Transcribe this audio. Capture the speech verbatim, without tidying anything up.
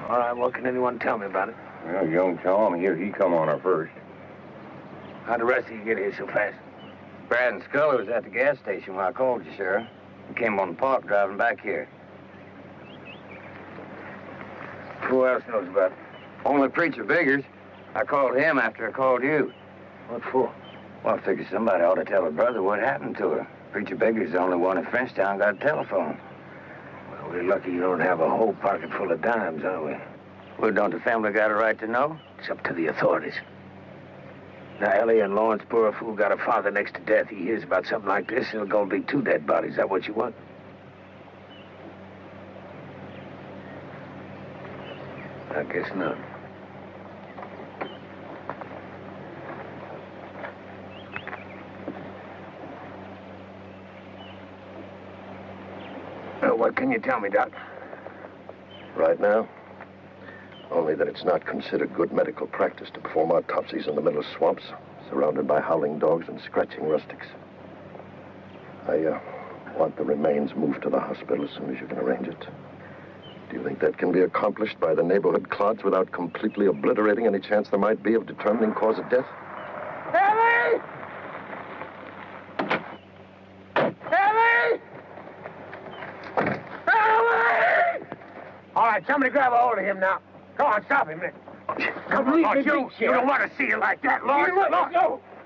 All right, what can anyone tell me about it? Well, young Tom here, he come on her first. How'd the rest of you get here so fast? Brad and Scully was at the gas station when I called you, Sheriff. We came on the park driving back here. Who else knows about it? Only Preacher Biggers. I called him after I called you. What for? Well, I figured somebody ought to tell her brother what happened to her. Preacher Biggers, the only one in Frenchtown, got a telephone. Well, we're lucky you don't have a whole pocket full of dimes, aren't we? Well, don't the family got a right to know? It's up to the authorities. Now, Ellie and Lawrence, poor fool, got a father next to death. He hears about something like this, and there's gonna be two dead bodies. Is that what you want? I guess not. Uh, what can you tell me, Doc? Right now, only that it's not considered good medical practice to perform autopsies in the middle of swamps, surrounded by howling dogs and scratching rustics. I uh, want the remains moved to the hospital as soon as you can arrange it. Do you think that can be accomplished by the neighborhood clods without completely obliterating any chance there might be of determining cause of death? Ellie! Ellie! Ellie! All right, somebody grab a hold of him now. Go on, stop him. Come on, you, you don't want to see you like that, Lord. Look, no.